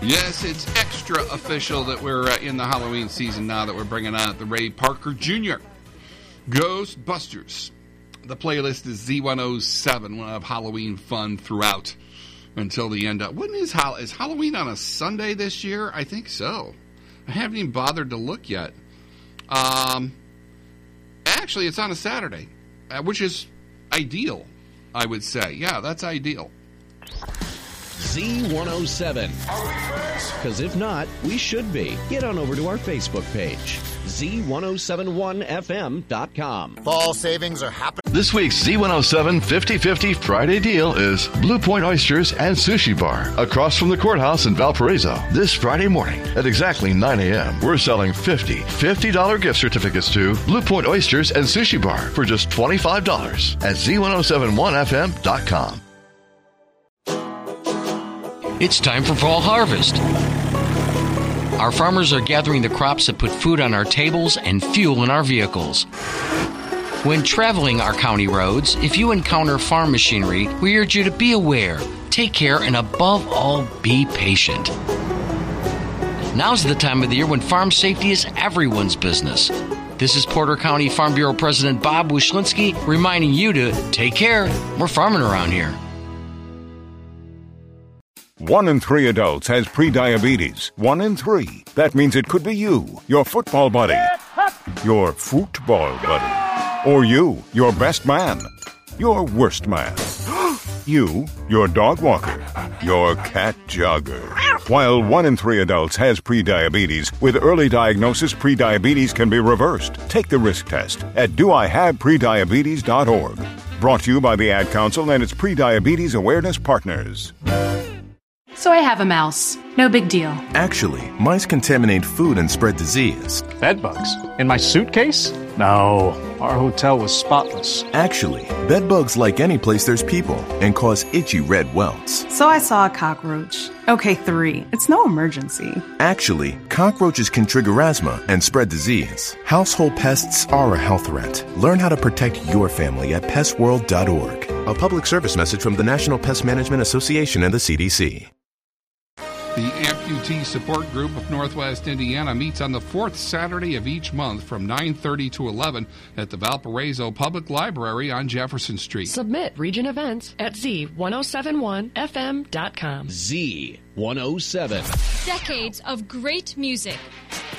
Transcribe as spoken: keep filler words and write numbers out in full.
Yes, it's extra official that we're uh, in the Halloween season now that we're bringing out the Ray Parker Junior Ghostbusters. The playlist is Z one oh seven. We'll have Halloween fun throughout until the end of... When is, Hall- is Halloween on a Sunday this year? I think so. I haven't even bothered to look yet. Um, actually, it's on a Saturday, uh, which is ideal, I would say. Yeah, that's ideal. Z one oh seven. Because if not, we should be. Get on over to our Facebook page, Z one oh seven one F M dot com. Fall savings are happening. This week's Z one oh seven fifty fifty Friday deal is Blue Point Oysters and Sushi Bar across from the courthouse in Valparaiso. This Friday morning at exactly nine a.m., we're selling fifty fifty dollars gift certificates to Blue Point Oysters and Sushi Bar for just twenty-five dollars at Z one oh seven one F M dot com. It's time for fall harvest. Our farmers are gathering the crops that put food on our tables and fuel in our vehicles. When traveling our county roads, if you encounter farm machinery, we urge you to be aware, take care, and above all, be patient. Now's the time of the year when farm safety is everyone's business. This is Porter County Farm Bureau President Bob Wyszynski reminding you to take care. We're farming around here. One in three adults has prediabetes. One in three. That means it could be you, your football buddy, your football buddy, or you, your best man, your worst man, you, your dog walker, your cat jogger. While one in three adults has prediabetes, with early diagnosis, prediabetes can be reversed. Take the risk test at do I have prediabetes dot org. Brought to you by the Ad Council and its prediabetes awareness partners. So I have a mouse. No big deal. Actually, mice contaminate food and spread disease. Bed bugs? In my suitcase? No, our hotel was spotless. Actually, bed bugs like any place there's people and cause itchy red welts. So I saw a cockroach. Okay, three. It's no emergency. Actually, cockroaches can trigger asthma and spread disease. Household pests are a health threat. Learn how to protect your family at pest world dot org. A public service message from the National Pest Management Association and the C D C. The Amputee Support Group of Northwest Indiana meets on the fourth Saturday of each month from nine thirty to eleven at the Valparaiso Public Library on Jefferson Street. Submit region events at Z one oh seven one F M dot com. Z one oh seven. Decades of great music.